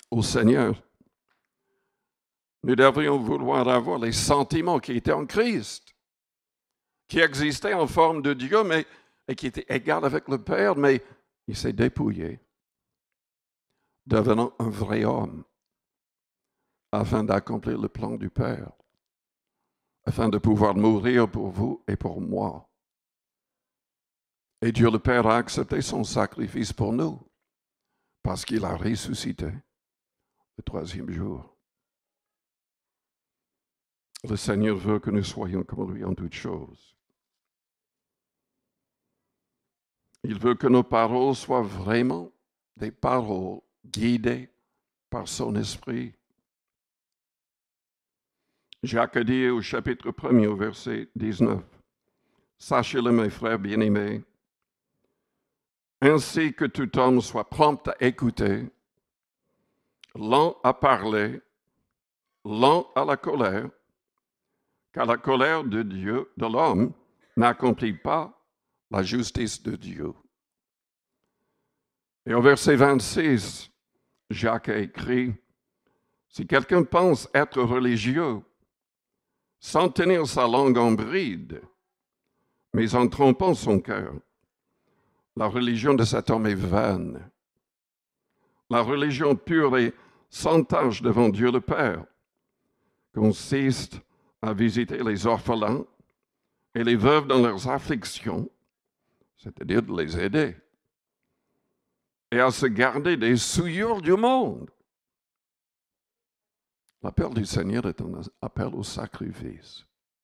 au Seigneur, nous devrions vouloir avoir les sentiments qui étaient en Christ, qui existaient en forme de Dieu, mais et qui était égal avec le Père, mais il s'est dépouillé, devenant un vrai homme, afin d'accomplir le plan du Père, afin de pouvoir mourir pour vous et pour moi. Et Dieu le Père a accepté son sacrifice pour nous, parce qu'il a ressuscité le troisième jour. Le Seigneur veut que nous soyons comme lui en toutes choses. Il veut que nos paroles soient vraiment des paroles guidées par son esprit. Jacques dit au chapitre 1er, au verset 19, « Sachez-le, mes frères bien-aimés, ainsi que tout homme soit prompt à écouter, lent à parler, lent à la colère, car la colère de Dieu, de l'homme, n'accomplit pas la justice de Dieu. » Et au verset 26, Jacques a écrit, « Si quelqu'un pense être religieux, sans tenir sa langue en bride, mais en trompant son cœur, la religion de cet homme est vaine. La religion pure et sans tache devant Dieu le Père consiste à visiter les orphelins et les veuves dans leurs afflictions, c'est-à-dire de les aider, et à se garder des souillures du monde. » L'appel du Seigneur est un appel au sacrifice.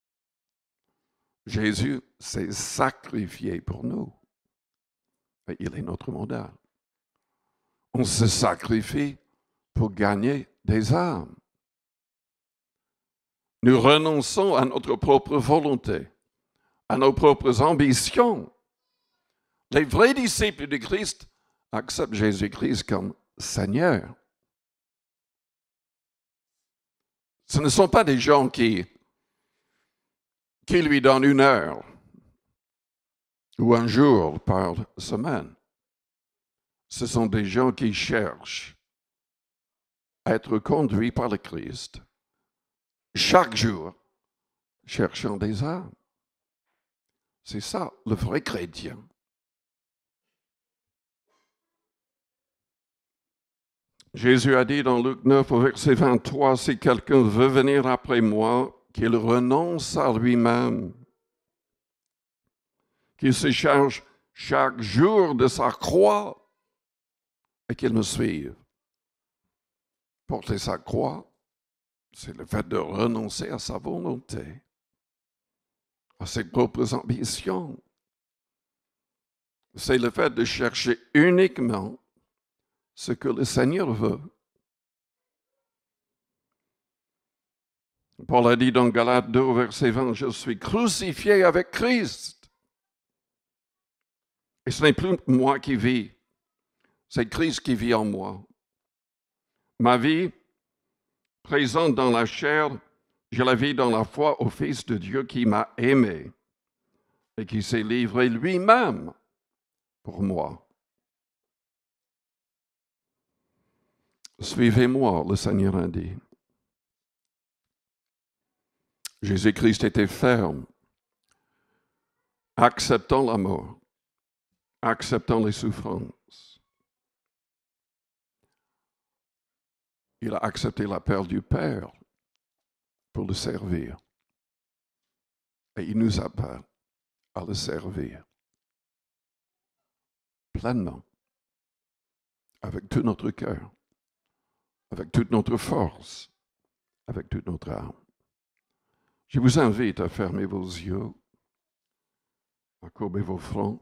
Jésus s'est sacrifié pour nous. Et il est notre modèle. On se sacrifie pour gagner des âmes. Nous renonçons à notre propre volonté, à nos propres ambitions. Les vrais disciples de Christ acceptent Jésus-Christ comme Seigneur. Ce ne sont pas des gens qui lui donnent une heure ou un jour par semaine. Ce sont des gens qui cherchent à être conduits par le Christ chaque jour, cherchant des âmes. C'est ça, le vrai chrétien. Jésus a dit dans Luc 9 au verset 23, « Si quelqu'un veut venir après moi, qu'il renonce à lui-même, qu'il se charge chaque jour de sa croix et qu'il me suive. » Porter sa croix, c'est le fait de renoncer à sa volonté, à ses propres ambitions. C'est le fait de chercher uniquement ce que le Seigneur veut. Paul a dit dans Galates 2, verset 20, « Je suis crucifié avec Christ. Et ce n'est plus moi qui vis, c'est Christ qui vit en moi. Ma vie présente dans la chair, je la vis dans la foi au Fils de Dieu qui m'a aimé et qui s'est livré lui-même pour moi. Suivez-moi, le Seigneur a dit. » Jésus-Christ était ferme, acceptant la mort, acceptant les souffrances. Il a accepté l'appel du Père pour le servir. Et il nous appelle à le servir pleinement, avec tout notre cœur, avec toute notre force, avec toute notre âme. Je vous invite à fermer vos yeux, à courber vos fronts.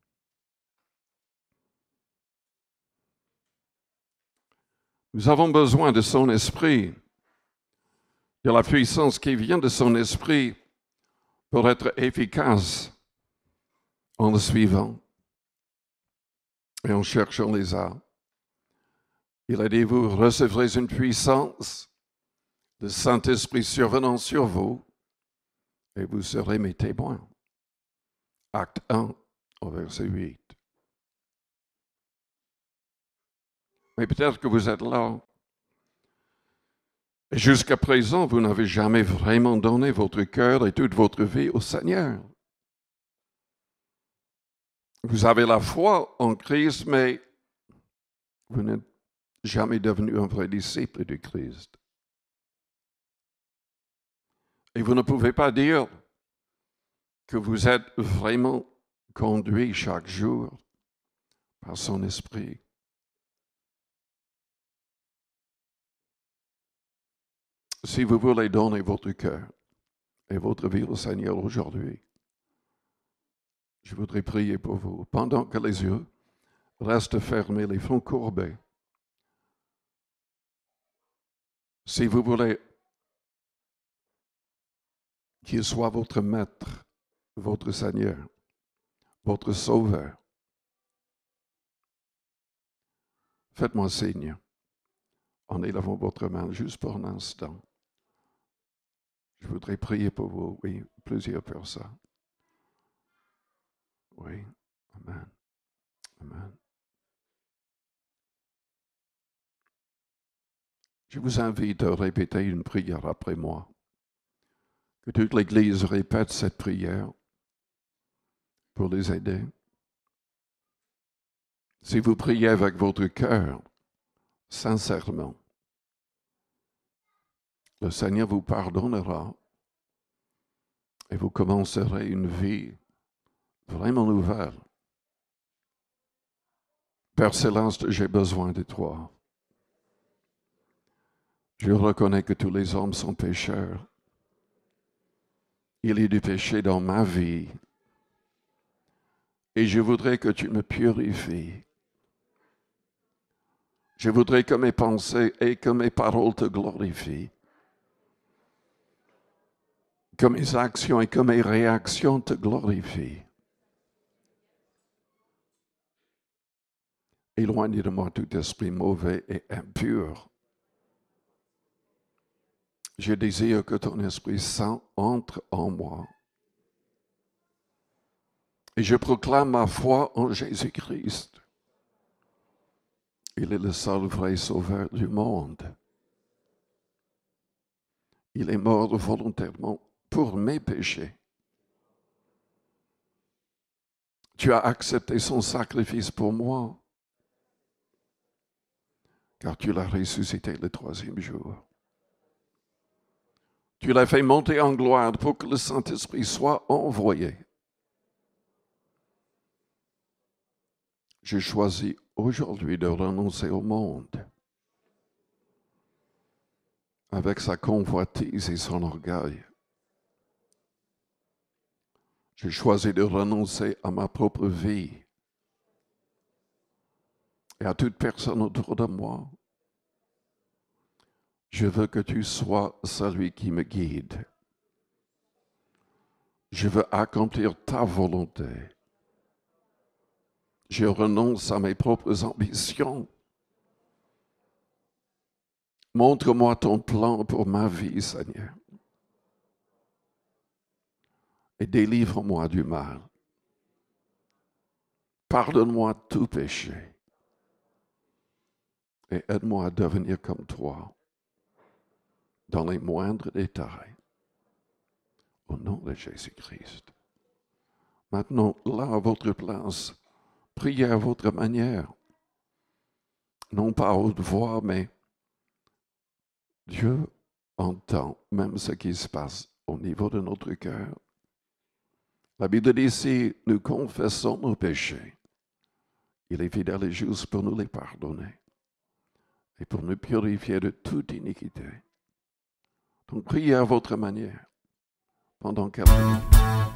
Nous avons besoin de son esprit, de la puissance qui vient de son esprit pour être efficace en le suivant et en cherchant les âmes. Il a dit, vous recevrez une puissance, le Saint-Esprit survenant sur vous, et vous serez mes témoins. Acte 1, au verset 8. Mais peut-être que vous êtes là Et jusqu'à présent, vous n'avez jamais vraiment donné votre cœur et toute votre vie au Seigneur. Vous avez la foi en Christ, mais vous n'êtes jamais devenu un vrai disciple de Christ. Et vous ne pouvez pas dire que vous êtes vraiment conduit chaque jour par son esprit. Si vous voulez donner votre cœur et votre vie au Seigneur aujourd'hui, je voudrais prier pour vous. Pendant que les yeux restent fermés, les fronts courbés, si vous voulez qu'il soit votre maître, votre Seigneur, votre Sauveur, faites-moi signe en élevant votre main juste pour un instant. Je voudrais prier pour vous. Oui, plusieurs personnes. Oui, amen, amen. Je vous invite à répéter une prière après moi. Que toute l'Église répète cette prière pour les aider. Si vous priez avec votre cœur, sincèrement, le Seigneur vous pardonnera et vous commencerez une vie vraiment nouvelle. Père Céleste, j'ai besoin de toi. Je reconnais que tous les hommes sont pécheurs. Il y a du péché dans ma vie. Et je voudrais que tu me purifies. Je voudrais que mes pensées et que mes paroles te glorifient. Que mes actions et que mes réactions te glorifient. Éloigne de moi tout esprit mauvais et impur. Je désire que ton Esprit Saint entre en moi. Et je proclame ma foi en Jésus-Christ. Il est le seul vrai sauveur du monde. Il est mort volontairement pour mes péchés. Tu as accepté son sacrifice pour moi, car tu l'as ressuscité le troisième jour. Tu l'as fait monter en gloire pour que le Saint-Esprit soit envoyé. J'ai choisi aujourd'hui de renoncer au monde avec sa convoitise et son orgueil. J'ai choisi de renoncer à ma propre vie et à toute personne autour de moi. Je veux que tu sois celui qui me guide. Je veux accomplir ta volonté. Je renonce à mes propres ambitions. Montre-moi ton plan pour ma vie, Seigneur. Et délivre-moi du mal. Pardonne-moi tout péché. Et aide-moi à devenir comme toi, dans les moindres détails. Au nom de Jésus-Christ. Maintenant, là, à votre place, priez à votre manière. Non pas à haute voix, mais Dieu entend même ce qui se passe au niveau de notre cœur. La Bible dit, si nous confessons nos péchés, il est fidèle et juste pour nous les pardonner et pour nous purifier de toute iniquité. Donc, priez à votre manière pendant quelques minutes.